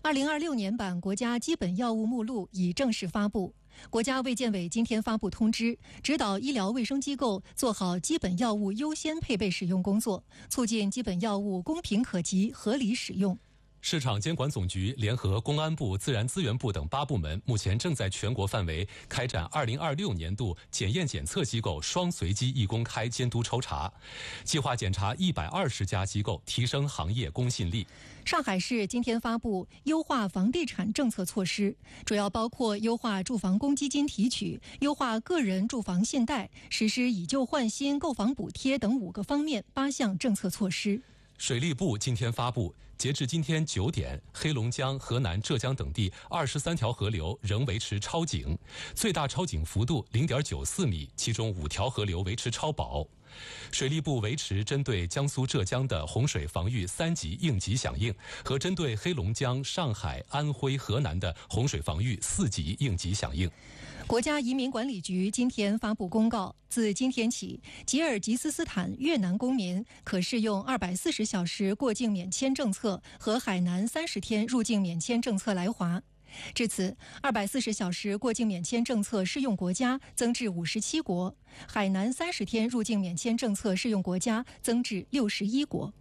2026年版国家基本药物目录已正式发布。国家卫健委今天发布通知，指导医疗卫生机构做好基本药物优先配备使用工作，促进基本药物公平可及、合理使用。 市场监管总局联合公安部、自然资源部等8部门，目前正在全国范围开展2026年度检验检测机构双随机一公开监督抽查，计划检查120家机构，提升行业公信力。 上海市今天发布优化房地产政策措施，主要包括优化住房公积金提取、优化个人住房信贷、实施以旧换新购房补贴等5个方面8项政策措施。 水利部今天发布，截至今天9点，黑龙江、河南、浙江等地23条河流仍维持超警，最大超警幅度0.94米，其中5条河流维持超保。水利部维持针对江苏、浙江的洪水防御3级应急响应和针对黑龙江、上海、安徽、河南的洪水防御4级应急响应。 国家移民管理局今天发布公告，自今天起，吉尔吉斯斯坦越南公民可适用240小时过境免签政策和海南30天入境免签政策来华。至此，240小时过境免签政策适用国家增至57国，海南30天入境免签政策适用国家增至61国。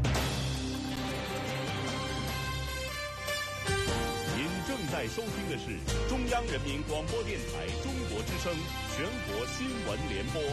您正在收听的是中央人民广播电台中国之声全国新闻联播。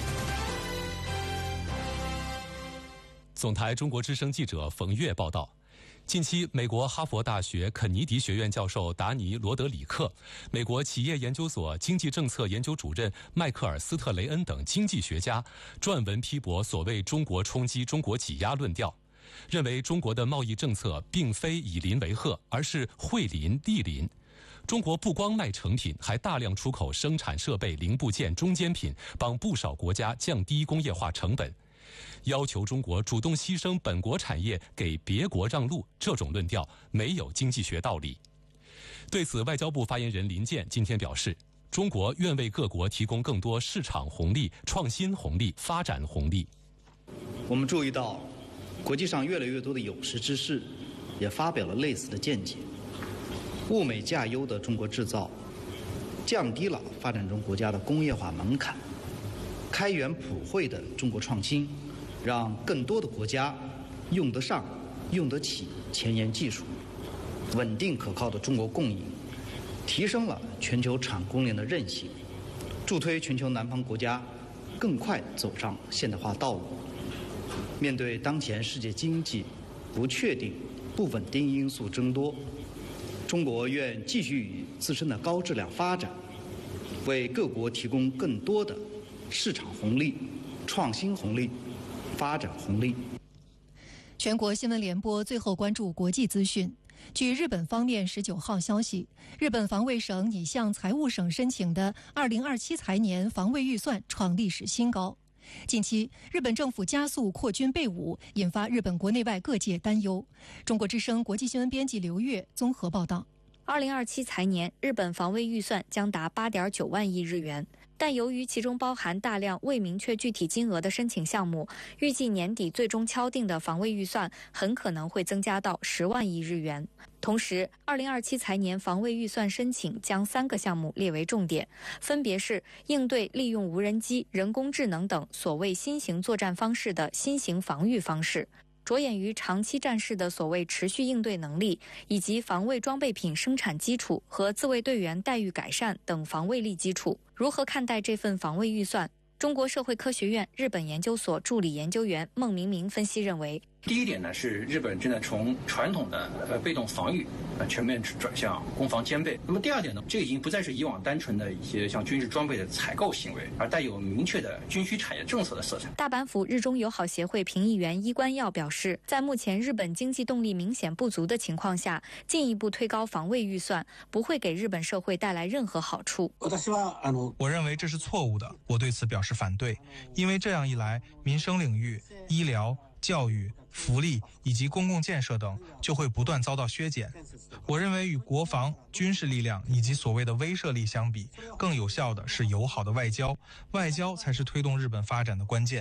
总台中国之声记者冯月报道。近期，美国哈佛大学肯尼迪学院教授达尼·罗德里克、美国企业研究所经济政策研究主任迈克尔·斯特雷恩等经济学家撰文批驳所谓中国冲击、中国挤压论调，认为中国的贸易政策并非以邻为壑，而是惠邻利邻。中国不光卖成品，还大量出口生产设备、零部件、中间品，帮不少国家降低工业化成本。要求中国主动牺牲本国产业给别国让路，这种论调没有经济学道理。对此，外交部发言人林健今天表示，中国愿为各国提供更多市场红利、创新红利、发展红利。 我们注意到，国际上越来越多的有识之士也发表了类似的见解。物美价优的中国制造，降低了发展中国家的工业化门槛。开源普惠的中国创新，让更多的国家用得上、用得起前沿技术，稳定可靠的中国供应，提升了全球产供链的韧性，助推全球南方国家更快走上现代化道路。面对当前世界经济不确定、不稳定因素增多，中国愿继续以自身的高质量发展，为各国提供更多的市场红利、创新红利、发展红利。 全国新闻联播最后关注国际资讯。据日本方面19号消息，日本防卫省拟向财务省申请的2027财年防卫预算创历史新高。近期，日本政府加速扩军备武，引发日本国内外各界担忧。中国之声国际新闻编辑刘月综合报道。 2027财年，日本防卫预算将达8.9万亿日元，但由于其中包含大量未明确具体金额的申请项目，预计年底最终敲定的防卫预算很可能会增加到10万亿日元。同时，2027财年防卫预算申请将3个项目列为重点，分别是应对利用无人机、人工智能等所谓新型作战方式的新型防御方式，着眼于长期战事的所谓持续应对能力，以及防卫装备品生产基础和自卫队员待遇改善等防卫力基础。如何看待这份防卫预算？中国社会科学院日本研究所助理研究员孟明明分析认为， 第一点呢，是日本正在从传统的被动防御全面转向攻防兼备。那么第二点呢，这已经不再是以往单纯的一些像军事装备的采购行为，而带有明确的军需产业政策的色彩。 大阪府日中友好协会评议员伊关耀表示，在目前日本经济动力明显不足的情况下，进一步推高防卫预算不会给日本社会带来任何好处。 我认为这是错误的，我对此表示反对，因为这样一来，民生领域、医疗、教育、福利以及公共建设等就会不断遭到削减。我认为与国防、军事力量以及所谓的威慑力相比，更有效的是友好的外交，外交才是推动日本发展的关键。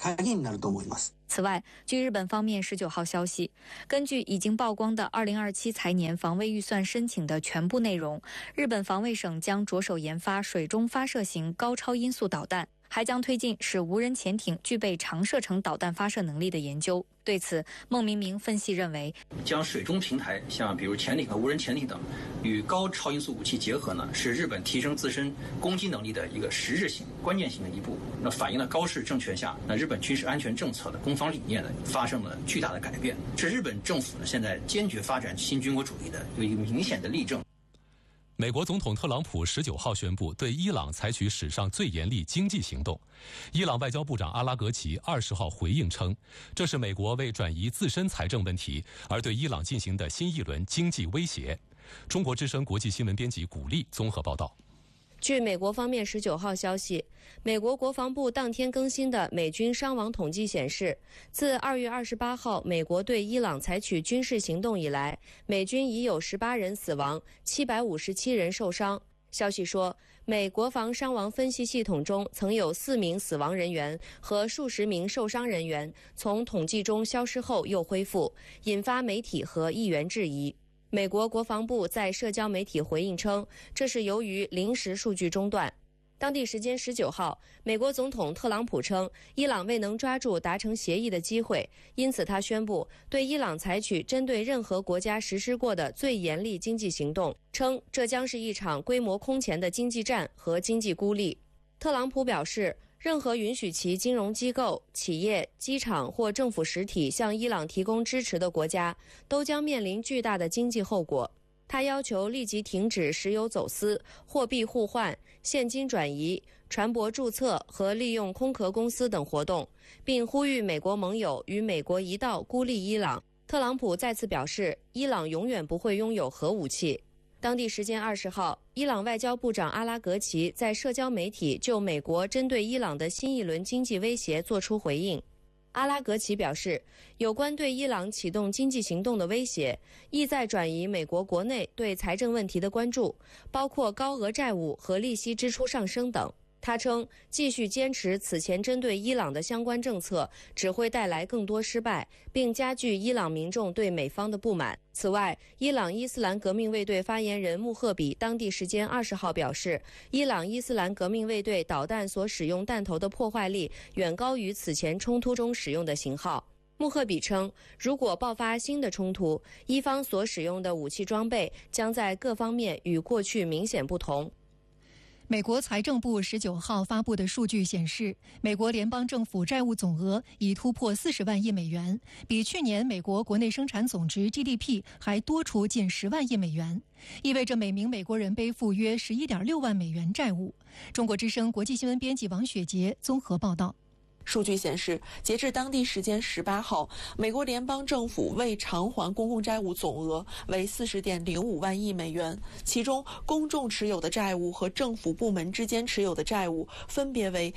鍵になると思います。 此外，据日本方面19号消息，根据已经曝光的2027财年防卫预算申请的全部内容，日本防卫省将着手研发水中发射型高超音速导弹，还将推进使无人潜艇具备长射程导弹发射能力的研究。对此，孟明明分析认为， 将水中平台，像比如潜艇和无人潜艇等，与高超音速武器结合呢，是日本提升自身攻击能力的一个实质性、关键性的一步。那反映了高市政权下，日本军事安全政策的攻防理念呢，发生了巨大的改变，是日本政府呢现在坚决发展新军国主义的有一个明显的例证。 美国总统特朗普19号宣布对伊朗采取史上最严厉经济行动。伊朗外交部长阿拉格齐20号回应称，这是美国为转移自身财政问题而对伊朗进行的新一轮经济威胁。中国之声国际新闻编辑古丽综合报道。 据美国方面19号消息，美国国防部当天更新的美军伤亡统计显示，自2月28号美国对伊朗采取军事行动以来，美军已有18人死亡，757人受伤。消息说，美国防伤亡分析系统中曾有4名死亡人员和数十名受伤人员从统计中消失后又恢复，引发媒体和议员质疑。美国国防部在社交媒体回应称，这是由于临时数据中断。当地时间19号，美国总统特朗普称，伊朗未能抓住达成协议的机会，因此他宣布对伊朗采取针对任何国家实施过的最严厉经济行动，称这将是一场规模空前的经济战和经济孤立。特朗普表示，任何允许其金融机构、企业、机场或政府实体向伊朗提供支持的国家，都将面临巨大的经济后果。他要求立即停止石油走私、货币互换、现金转移、船舶注册和利用空壳公司等活动，并呼吁美国盟友与美国一道孤立伊朗。特朗普再次表示，伊朗永远不会拥有核武器。当地时间20号，伊朗外交部长阿拉格齐在社交媒体就美国针对伊朗的新一轮经济威胁作出回应。阿拉格齐表示，有关对伊朗启动经济行动的威胁，意在转移美国国内对财政问题的关注，包括高额债务和利息支出上升等。他称，继续坚持此前针对伊朗的相关政策，只会带来更多失败，并加剧伊朗民众对美方的不满。此外，伊朗伊斯兰革命卫队发言人穆赫比当地时间20号表示，伊朗伊斯兰革命卫队导弹所使用弹头的破坏力远高于此前冲突中使用的型号。穆赫比称，如果爆发新的冲突，伊方所使用的武器装备将在各方面与过去明显不同。 美国财政部19号发布的数据显示，美国联邦政府债务总额已突破40万亿美元，比去年美国国内生产总值 GDP 还多出近10万亿美元，意味着每名美国人背负约11.6万美元债务。中国之声国际新闻编辑王雪杰综合报道。 数据显示，截至当地时间18号，美国联邦政府未偿还公共债务总额为40.05万亿美元，其中公众持有的债务和政府部门之间持有的债务分别为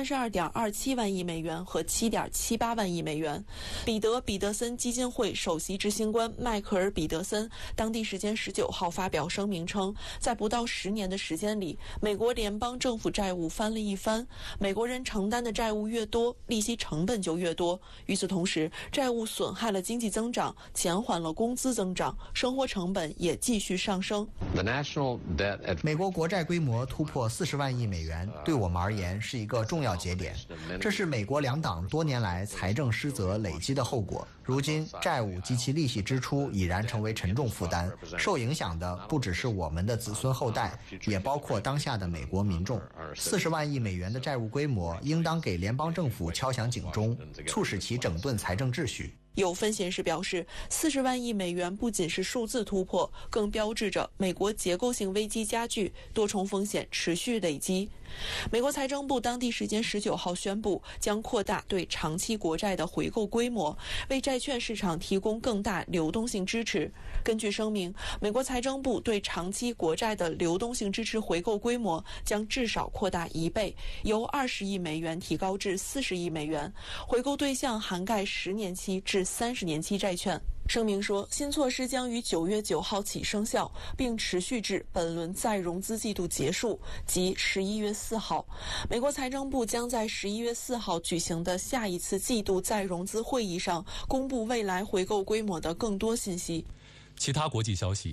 32.27万亿美元和7.78万亿美元。彼得森基金会首席执行官迈克尔·彼得森当地时间19号发表声明称，在不到10年的时间里，美国联邦政府债务翻了一番，美国人承担的债务越多，利息成本就越多。与此同时，债务损害了经济增长，减缓了工资增长，生活成本也继续上升。 美国国债规模突破40万亿美元，对我们而言是一个重要节点。这是美国两党多年来财政失责累积的后果。如今，债务及其利息支出已然成为沉重负担，受影响的不只是我们的子孙后代，也包括当下的美国民众。40万亿美元的债务规模，应当给联邦政府敲响警钟，促使其整顿财政秩序。 有分析人士表示，40万亿美元不仅是数字突破，更标志着美国结构性危机加剧，多重风险持续累积。美国财政部当地时间19号宣布，将扩大对长期国债的回购规模，为债券市场提供更大流动性支持。根据声明，美国财政部对长期国债的流动性支持回购规模将至少扩大1倍，由20亿美元提高至40亿美元，回购对象涵盖10年期至30年期债券。 声明说，新措施将于9月9号起生效，并持续至本轮再融资季度结束，即11月4号。美国财政部将在11月4号举行的下一次季度再融资会议上公布未来回购规模的更多信息。 其他国际消息。